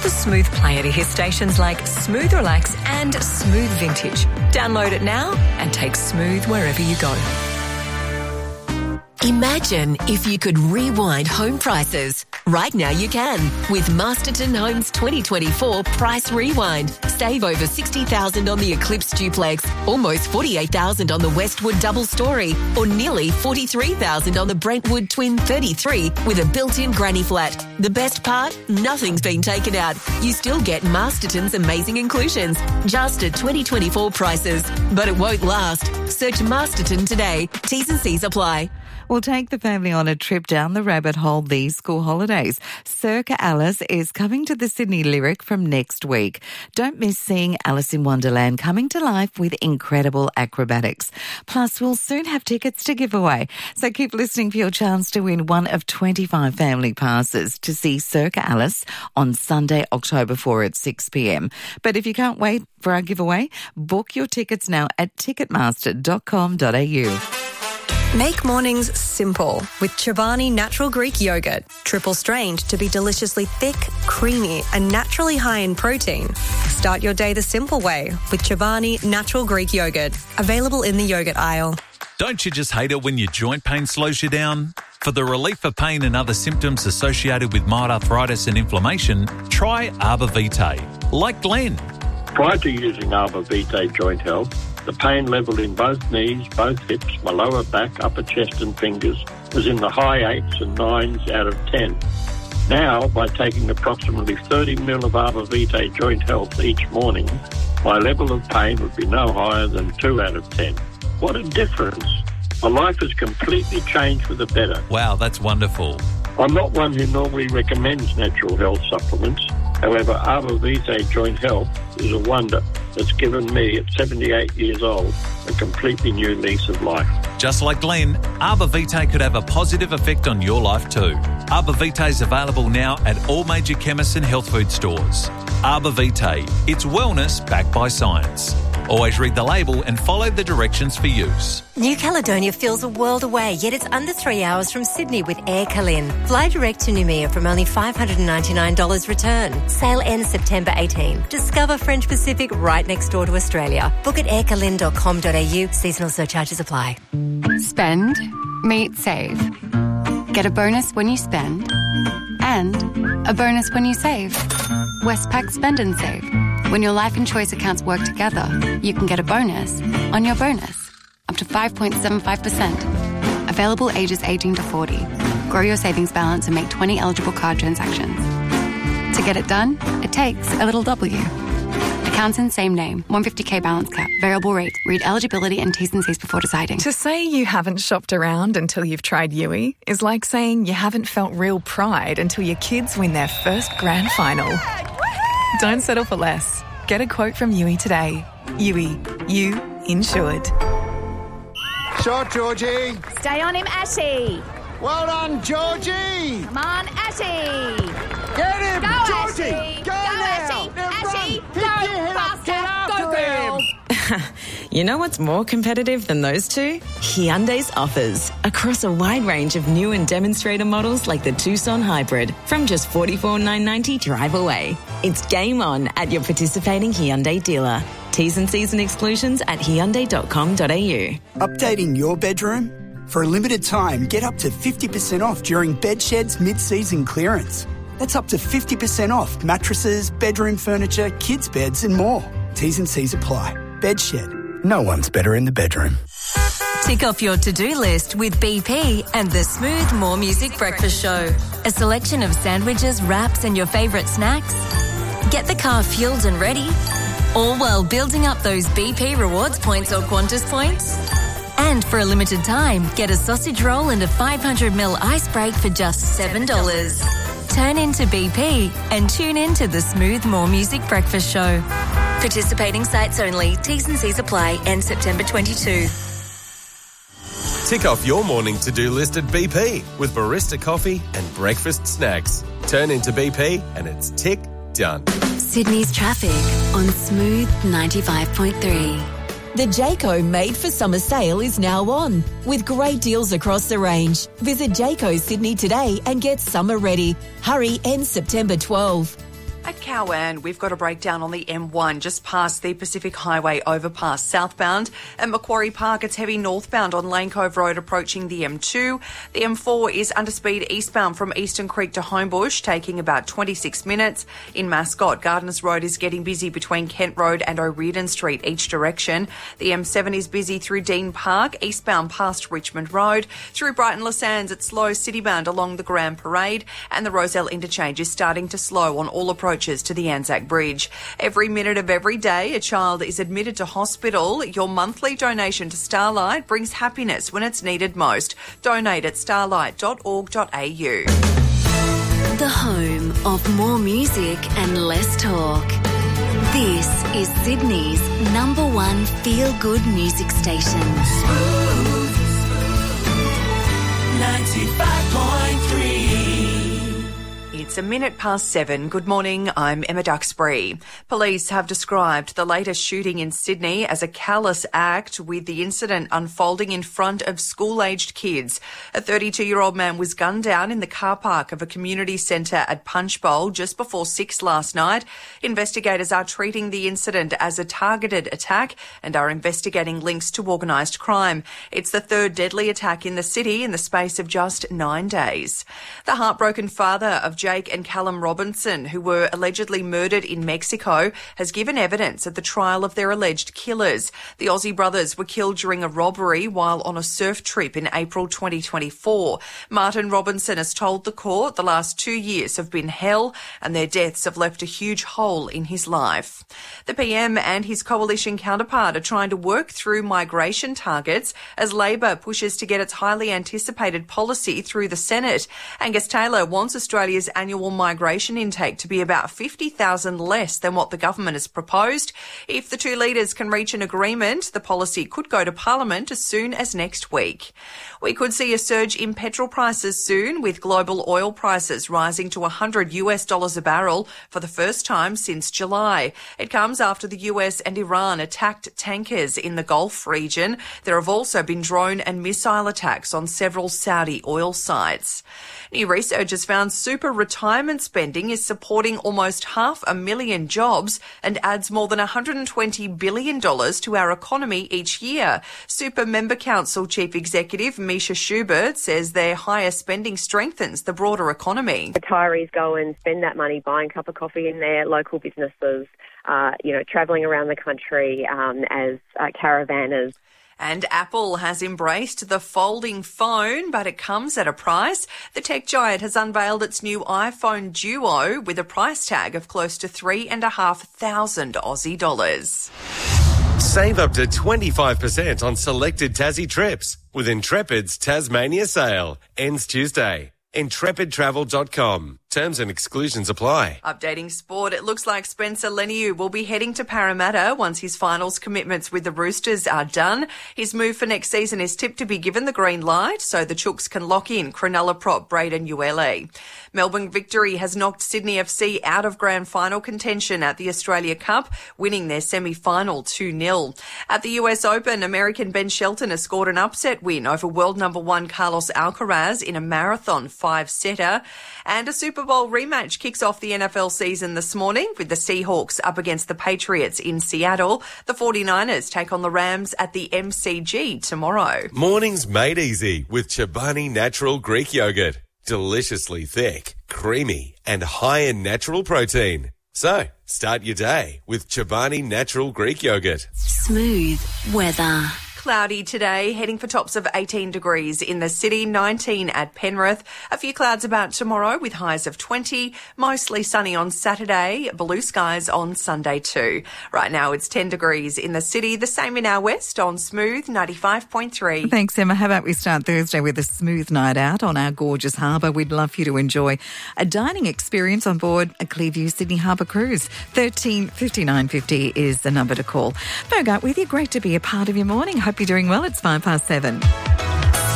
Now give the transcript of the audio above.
the Smooth player to hear stations like Smooth Relax and Smooth Vintage. Download it now and take Smooth wherever you go. Imagine if you could rewind home prices. Right now you can with Masterton Homes 2024 Price Rewind. Save over $60,000 on the Eclipse Duplex, almost $48,000 on the Westwood Double Story, or nearly $43,000 on the Brentwood Twin 33 with a built-in granny flat. The best part? Nothing's been taken out. You still get Masterton's amazing inclusions, just at 2024 prices. But it won't last. Search Masterton today. T's and C's apply. We'll take the family on a trip down the rabbit hole these school holidays. Circa Alice is coming to the Sydney Lyric from next week. Don't miss seeing Alice in Wonderland coming to life with incredible acrobatics. Plus, we'll soon have tickets to give away. So keep listening for your chance to win one of 25 family passes to see Circa Alice on Sunday, October 4 at 6 p.m. But if you can't wait for our giveaway, book your tickets now at ticketmaster.com.au. Make mornings simple with Chobani Natural Greek Yogurt. Triple strained to be deliciously thick, creamy and naturally high in protein. Start your day the simple way with Chobani Natural Greek Yogurt. Available in the yogurt aisle. Don't you just hate it when your joint pain slows you down? For the relief of pain and other symptoms associated with mild arthritis and inflammation, try Arbor Vitae. Like Glenn. Prior to using Arbor Vitae Joint Health, the pain level in both knees, both hips, my lower back, upper chest and fingers was in the high 8s and 9s out of 10. Now, by taking approximately 30 ml of Arbor Vitae Joint Health each morning, my level of pain would be no higher than 2 out of 10. What a difference. My life has completely changed for the better. Wow, that's wonderful. I'm not one who normally recommends natural health supplements. However, Arbor Vitae Joint Health is a wonder that's given me, at 78 years old, a completely new lease of life. Just like Glenn, Arbor Vitae could have a positive effect on your life too. Arbor Vitae is available now at all major chemists and health food stores. Arbor Vitae, it's wellness backed by science. Always read the label and follow the directions for use. New Caledonia feels a world away, yet it's under 3 hours from Sydney with Air Calin. Fly direct to Noumea from only $599 return. Sale ends September 18. Discover French Pacific right next door to Australia. Book at aircalin.com.au. Seasonal surcharges apply. Spend, meet, save. Get a bonus when you spend and a bonus when you save. Westpac Spend and Save. When your life and choice accounts work together, you can get a bonus on your bonus, up to 5.75%. Available ages 18 to 40. Grow your savings balance and make 20 eligible card transactions. To get it done, it takes a little W. Accounts in same name, 150k balance cap, variable rate. Read eligibility and T's and C's before deciding. To say you haven't shopped around until you've tried Yui is like saying you haven't felt real pride until your kids win their first grand final. Don't settle for less. Get a quote from Yui today. Yui, you insured. Shot, Georgie. Stay on him, Ashy. Well done, Georgie. Come on, Ashy. Get him, Go, Georgie. Ashy. Go now. Ashy. Go faster. Go, girl. You know what's more competitive than those two? Hyundai's offers. Across a wide range of new and demonstrator models like the Tucson Hybrid from just $44,990 drive away. It's game on at your participating Hyundai dealer. T's and C's and exclusions at hyundai.com.au. Updating your bedroom? For a limited time, get up to 50% off during Bedshed's mid-season clearance. That's up to 50% off mattresses, bedroom furniture, kids' beds and more. T's and C's apply. Bedshed. No one's better in the bedroom. Tick off your to-do list with BP and the Smooth More Music Breakfast Show. A selection of sandwiches, wraps and your favourite snacks. Get the car fueled and ready, all while building up those BP rewards points or Qantas points. And for a limited time, get a sausage roll and a 500ml ice break for just $7. Turn into BP and tune in to the Smooth More Music Breakfast Show. Participating sites only. T's and C's apply. End September 22. Tick off your morning to-do list at BP with barista coffee and breakfast snacks. Turn into BP and it's tick done. Sydney's traffic on Smooth 95.3. The Jayco Made for Summer sale is now on, with great deals across the range. Visit Jayco Sydney today and get summer ready. Hurry, ends September 12. At Cowan, we've got a breakdown on the M1 just past the Pacific Highway overpass southbound. At Macquarie Park, it's heavy northbound on Lane Cove Road approaching the M2. The M4 is under speed eastbound from Eastern Creek to Homebush, taking about 26 minutes. In Mascot, Gardners Road is getting busy between Kent Road and O'Riordan Street each direction. The M7 is busy through Dean Park, eastbound past Richmond Road. Through Brighton Les Sands, it's slow citybound along the Grand Parade, and the Rozelle interchange is starting to slow on all approaches to the Anzac Bridge. Every minute of every day, a child is admitted to hospital. Your monthly donation to Starlight brings happiness when it's needed most. Donate at starlight.org.au. The home of more music and less talk. This is Sydney's #1 feel-good music station. 95.3. It's 7:01. Good morning, I'm Emma Duxbury. Police have described the latest shooting in Sydney as a callous act, with the incident unfolding in front of school-aged kids. A 32-year-old man was gunned down in the car park of a community centre at Punchbowl just before 6 last night. Investigators are treating the incident as a targeted attack and are investigating links to organised crime. It's the third deadly attack in the city in the space of just 9 days. The heartbroken father of Jake and Callum Robinson, who were allegedly murdered in Mexico, has given evidence at the trial of their alleged killers. The Aussie brothers were killed during a robbery while on a surf trip in April 2024. Martin Robinson has told the court the last 2 years have been hell and their deaths have left a huge hole in his life. The PM and his coalition counterpart are trying to work through migration targets as Labor pushes to get its highly anticipated policy through the Senate. Angus Taylor wants Australia's annual migration intake to be about 50,000 less than what the government has proposed. If the two leaders can reach an agreement, the policy could go to Parliament as soon as next week. We could see a surge in petrol prices soon, with global oil prices rising to $100 a barrel for the first time since July. It comes after the US and Iran attacked tankers in the Gulf region. There have also been drone and missile attacks on several Saudi oil sites. New research has found super retirement spending is supporting almost 500,000 jobs and adds more than $120 billion to our economy each year. Super Member Council Chief Executive Misha Schubert says their higher spending strengthens the broader economy. Retirees go and spend that money buying a cup of coffee in their local businesses, travelling around the country as caravanners. And Apple has embraced the folding phone, but it comes at a price. The tech giant has unveiled its new iPhone Duo with a price tag of close to $3,500 Aussie dollars. Save up to 25% on selected Tassie trips with Intrepid's Tasmania sale. Ends Tuesday. IntrepidTravel.com. Terms and exclusions apply. Updating sport, it looks like Spencer Leniu will be heading to Parramatta once his finals commitments with the Roosters are done. His move for next season is tipped to be given the green light so the Chooks can lock in Cronulla prop Braden Uele. Melbourne Victory has knocked Sydney FC out of grand final contention at the Australia Cup, winning their semi-final 2-0. At the US Open, American Ben Shelton has scored an upset win over world number 1 Carlos Alcaraz in a marathon 5-setter. And a Super Bowl rematch kicks off the NFL season this morning with the Seahawks up against the Patriots in Seattle. The 49ers take on the Rams at the MCG tomorrow. Mornings made easy with Chobani Natural Greek Yogurt. Deliciously thick, creamy, and high in natural protein. So, start your day with Chobani Natural Greek Yogurt. Smooth weather. Cloudy today, heading for tops of 18 degrees in the city, 19 at Penrith. A few clouds about tomorrow with highs of 20. Mostly sunny on Saturday, blue skies on Sunday too. Right now it's 10 degrees in the city, the same in our west on Smooth 95.3. Thanks, Emma. How about we start Thursday with a smooth night out on our gorgeous harbour? We'd love you to enjoy a dining experience on board a Clearview Sydney Harbour Cruise. 13 5950 is the number to call. Bogart with you. Great to be a part of your morning. Hope you're doing well. It's 7:05.